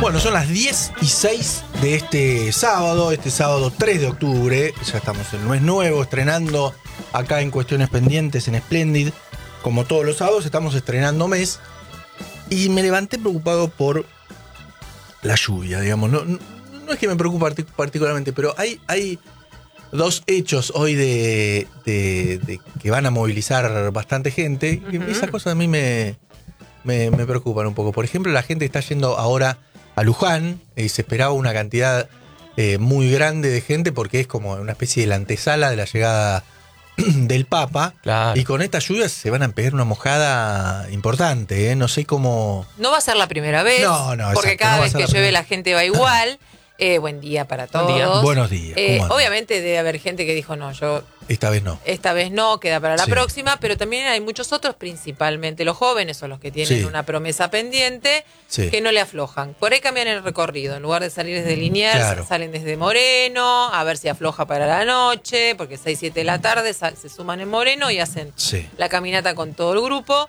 Bueno, son las 10:06 de este sábado 3 de octubre. Ya estamos en el mes nuevo, estrenando acá en Cuestiones Pendientes en Splendid. Como todos los sábados, estamos estrenando mes. Y me levanté preocupado por la lluvia, digamos. No es que me preocupe particularmente, pero hay dos hechos hoy de que van a movilizar bastante gente. Y esas cosas a mí me preocupan un poco. Por ejemplo, la gente está yendo ahora a Luján y se esperaba una cantidad muy grande de gente porque es como una especie de la antesala de la llegada del Papa. Claro. Y con estas lluvias se van a pegar una mojada importante, ¿eh? No sé cómo... No va a ser la primera vez, No, porque exacto, cada no va a vez ser que la llueve primera. la gente va igual. Buen día para todos. Buen día. Buenos días. ¿Cómo andan? Obviamente debe haber gente que dijo, no, yo Esta vez no. esta vez no, queda para la Sí. próxima, pero también hay muchos otros, principalmente los jóvenes o los que tienen Sí. una promesa pendiente, Sí. que no le aflojan. Por ahí cambian el recorrido, en lugar de salir desde Liniers, Claro. salen desde Moreno, a ver si afloja para la noche, porque 6, 7 de la tarde se suman en Moreno y hacen Sí. la caminata con todo el grupo.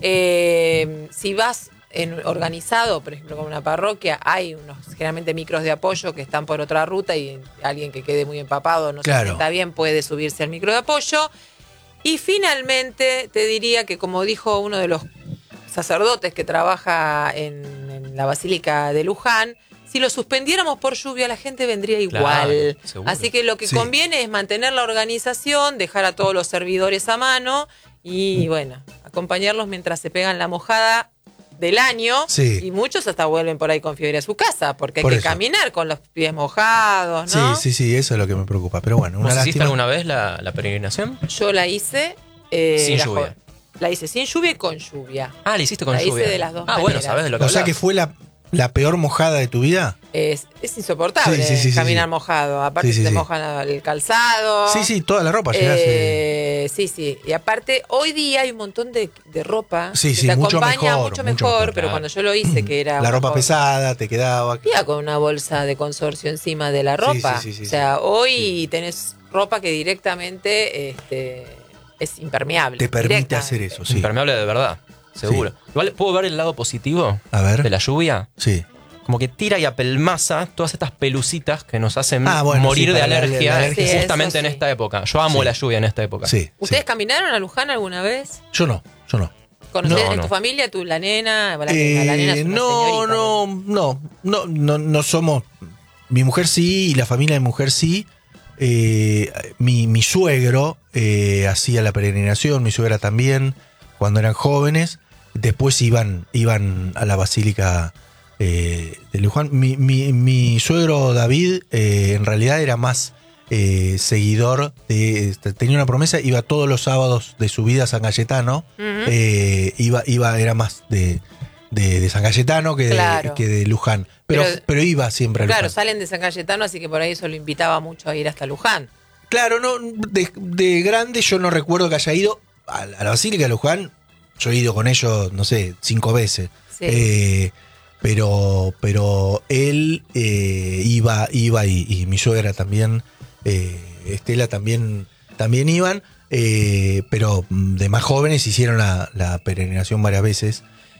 Si vas organizado, por ejemplo, con una parroquia, hay unos generalmente micros de apoyo que están por otra ruta y alguien que quede muy empapado, no Claro. se sienta bien, puede subirse al micro de apoyo. Y finalmente te diría que, como dijo uno de los sacerdotes que trabaja en la Basílica de Luján, si lo suspendiéramos por lluvia, la gente vendría igual. Claro, seguro. Así que lo que Sí. conviene es mantener la organización, dejar a todos los servidores a mano y, bueno, acompañarlos mientras se pegan la mojada del año. Sí. Y muchos hasta vuelven por ahí con fiebre a su casa, porque hay Por que eso. caminar con los pies mojados, ¿no? Sí, eso es lo que me preocupa. Pero bueno, una ¿Vos hiciste lástima. alguna vez la peregrinación? Yo la hice... Sin era lluvia. joven. La hice sin lluvia y con lluvia. Ah, la hiciste con La hice lluvia. de las dos bueno, maneras. sabes de lo que O sea hablas. que fue la peor mojada de tu vida. Es insoportable Sí, caminar sí. mojado. Aparte Sí, te sí. mojan el calzado. Sí, toda la ropa llegase. Sí. Y aparte, hoy día hay un montón de ropa Sí, que sí, te mucho acompaña mejor, mucho mucho mejor, mejor, pero claro. cuando yo lo hice, que era... La una ropa cosa- pesada te quedaba. Iba con una bolsa de consorcio encima de la ropa. Sí. O sea, hoy tenés ropa que directamente es impermeable. Te permite Directamente. hacer eso, sí. Impermeable de verdad, seguro. Igual, ¿puedo ver el lado positivo A ver. de la lluvia? Sí. Como que tira y apelmaza todas estas pelucitas que nos hacen Bueno, morir sí, de para la alergia, alergia. justamente Sí, en eso esta época. Yo amo Sí. la lluvia en esta época. Sí. ¿Ustedes sí. caminaron a Luján alguna vez? Yo no. ¿Conocés No, en no. tu familia, la nena? La nena es una señorita, No somos. Mi mujer sí y la familia de mi mujer sí. Mi suegro hacía la peregrinación, mi suegra también, cuando eran jóvenes. Después iban a la Basílica de Luján. Mi suegro David en realidad era más seguidor tenía una promesa, iba todos los sábados de su vida a San Cayetano. Era más de San Cayetano que Claro. de Luján. Pero iba siempre a Luján. Claro, salen de San Cayetano, así que por ahí eso lo invitaba mucho a ir hasta Luján. Claro, no, de grande yo no recuerdo que haya ido a la Basílica de Luján. Yo he ido con ellos, no sé, 5 veces. Sí. Pero él iba y mi suegra también, Estela también iban, pero de más jóvenes hicieron la peregrinación varias veces.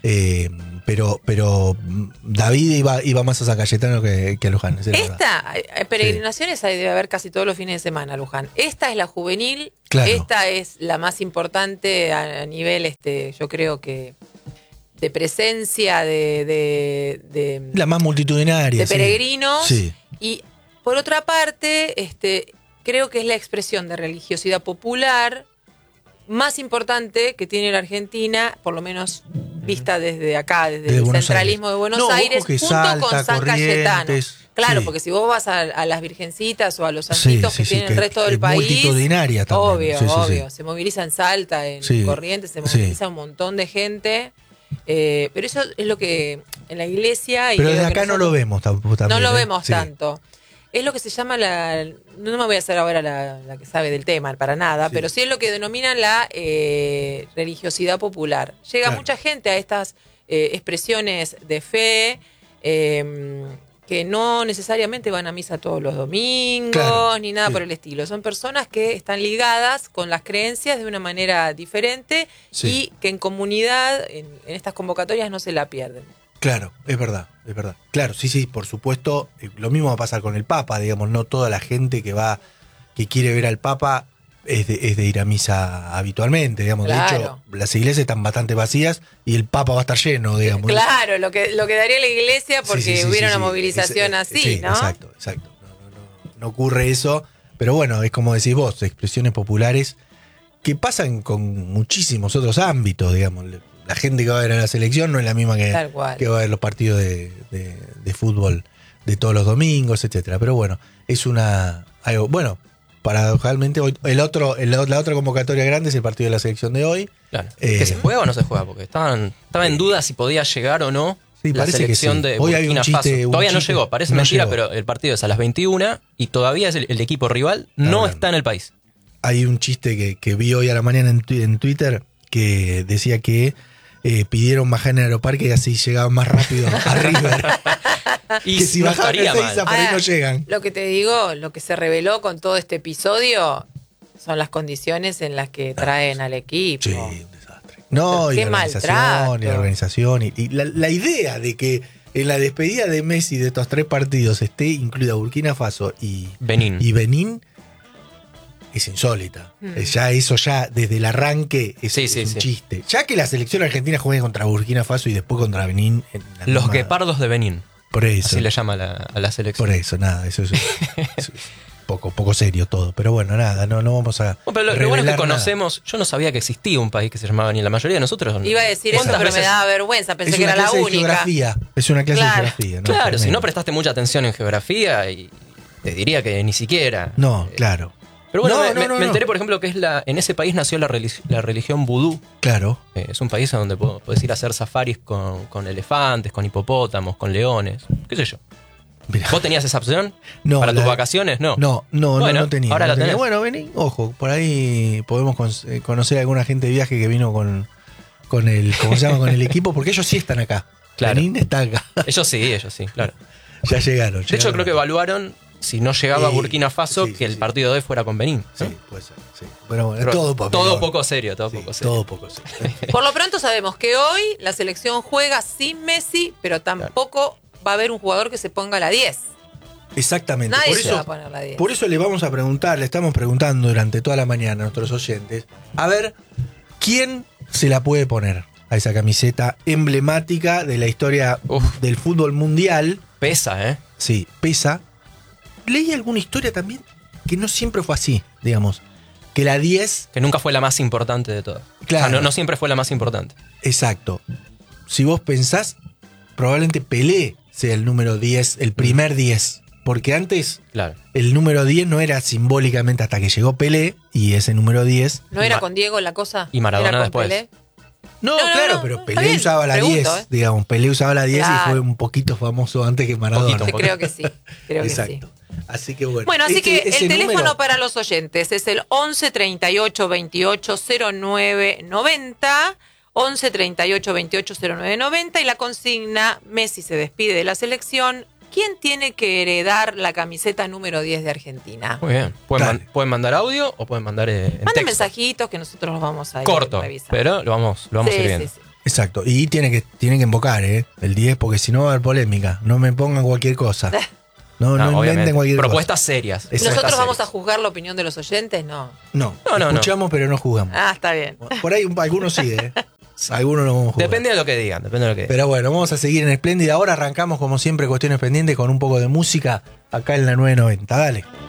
Pero David iba más a San Cayetano que a Luján. Esa es la verdad. Peregrinaciones debe haber casi todos los fines de semana a Luján. Esta es la juvenil, Claro. esta es la más importante a nivel, yo creo que de presencia de La más multitudinaria. de sí. peregrinos. Sí. Y por otra parte, creo que es la expresión de religiosidad popular más importante que tiene la Argentina, por lo menos vista desde acá, desde De el Buenos centralismo Aires. de Buenos No, ojo Aires, que junto Salta, con San Cayetano. Corrientes, Claro, sí. porque si vos vas a las Virgencitas o a los santitos Sí, que tienen el resto del es país, multitudinaria también. obvio, Sí, sí, sí. obvio. Se moviliza en Salta, en Sí, Corrientes, se sí. moviliza un montón de gente. Pero eso es lo que en la iglesia... y Pero creo desde que acá no lo nosotros- vemos también. no lo vemos Sí. tanto. Es lo que se llama no me voy a hacer ahora la que sabe del tema, para nada, Sí. pero sí es lo que denominan la religiosidad popular. Llega Claro. mucha gente a estas expresiones de fe que no necesariamente van a misa todos los domingos, Claro, ni nada sí. por el estilo. Son personas que están ligadas con las creencias de una manera diferente Sí. y que en comunidad, en estas convocatorias, no se la pierden. Claro, es verdad, es verdad. Claro, sí, por supuesto. Lo mismo va a pasar con el Papa, digamos, no toda la gente que quiere ver al Papa es de ir a misa habitualmente, digamos. Claro. De hecho, las iglesias están bastante vacías y el Papa va a estar lleno, digamos. Claro, lo que daría la iglesia porque Sí, hubiera una sí. movilización así, Sí, ¿no? Exacto. No ocurre eso, pero bueno, es como decís vos, expresiones populares que pasan con muchísimos otros ámbitos, digamos. La gente que va a ver a la selección no es la misma Tal cual. que va a ver los partidos de fútbol de todos los domingos, etcétera. Pero bueno, es algo, bueno, paradojalmente hoy, la otra convocatoria grande es el partido de la selección de hoy. Claro. ¿Que se juega o no se juega? Porque estaba en duda si podía llegar o no Sí, la parece que selección sí. de Hoy hay un Burkina chiste- Faso. un Todavía no chiste- llegó, parece no mentira, llegó. pero el partido es a las 21 y todavía es el equipo rival no hablando. está en el país. Hay un chiste que vi hoy a la mañana en Twitter que decía que pidieron bajar en el aeroparque y así llegaban más rápido a River. Y que si no bajaban estaría a Ezeiza, mal. por ahí no llegan. Lo que te digo, lo que se reveló con todo este episodio son las condiciones en las que traen al equipo. Sí, un desastre. No, y Qué la maltrato. organización, y la idea de que en la despedida de Messi de estos 3 partidos esté incluida Burkina Faso y Benín es insólita. Ya eso desde el arranque es un chiste. Ya que la selección argentina juegue contra Burkina Faso y después contra Benín. Los guepardos de Benín. Por eso. Así le llama a la selección. Por eso, nada, eso es poco serio todo. Pero bueno, nada, no vamos a. Bueno, pero lo bueno es que revelar nada. conocemos. Yo no sabía que existía un país que se llamaba Benín. La mayoría de nosotros. Iba a decir eso, ¿Cuántas pero me veces? daba vergüenza. Pensé Es que una era la clase de única. geografía. Es una clase Claro. de geografía, ¿no? Claro, si Tremendo. no prestaste mucha atención en geografía, y te diría que ni siquiera. No, claro. Pero bueno, No, me enteré, por ejemplo, que en ese país nació la religión vudú. Claro. Es un país donde podés ir a hacer safaris con elefantes, con hipopótamos, con leones, qué sé yo. Mirá. ¿Vos tenías esa opción? No, ¿Para tus vacaciones? No. Bueno, no tenía. ahora no la tenía. tenés. Bueno, vení, ojo, por ahí podemos conocer a alguna gente de viaje que vino con el, ¿cómo se llama? Con el equipo, porque ellos sí están acá. Claro. Benín está acá. Ellos sí, claro. Ya llegaron. De hecho, creo que evaluaron, si no llegaba a Burkina Faso, sí, que el sí. partido de hoy fuera con Benín. ¿no? Sí, puede ser. Sí. Pero bueno, Pero todo poco serio, todo Sí, poco serio. todo poco serio. Por lo pronto sabemos que hoy la selección juega sin Messi, pero tampoco va a haber un jugador que se ponga la 10. Exactamente. Nadie Por se va a eso, poner la 10. por eso le vamos a preguntar, le estamos preguntando durante toda la mañana a nuestros oyentes, a ver, ¿quién se la puede poner a esa camiseta emblemática de la historia del fútbol mundial? Pesa, ¿eh? Sí, pesa. Leí alguna historia también que no siempre fue así, digamos. Que la 10, Que nunca fue la más importante de todas. Claro. O sea, no siempre fue la más importante. exacto. Si vos pensás, probablemente Pelé sea el número 10, el primer 10. Porque antes Claro. el número 10 no era simbólicamente hasta que llegó Pelé y ese número 10. ¿No era con Diego la cosa? Y Maradona ¿Era con después. Pelé? No, No, claro, no, pero está Pelé bien, usaba la pregunto, 10, digamos. Pelé usaba la 10 y Claro. fue un poquito famoso antes que Maradona. Poquito. Creo que sí. Creo que sí. Exacto. Así que bueno. Bueno, así que ese el teléfono número- para los oyentes es el 11 38 28 09 90. 11 38 28 09 90 y la consigna: Messi se despide de la selección. ¿Quién tiene que heredar la camiseta número 10 de Argentina? Muy bien. Dale. Pueden mandar audio o pueden mandar en Manden texto. mensajitos que nosotros los vamos a ir Corto, revisando. pero lo vamos a ir viendo. sí. Exacto. Y tienen que invocar, el 10, porque si no va a haber polémica. No me pongan cualquier cosa. No obviamente. inventen cualquier Propuestas serias. Exacto. ¿Nosotros Propuestas vamos a serias. juzgar la opinión de los oyentes? No. cosa. No, No. escuchamos pero no jugamos. Ah, está bien. Por ahí algunos sí, Algunos no vamos a jugar. Depende de lo que digan, depende de lo que digan. Pero bueno, vamos a seguir en Espléndida. Ahora arrancamos como siempre Cuestiones Pendientes con un poco de música acá en la 990. Dale.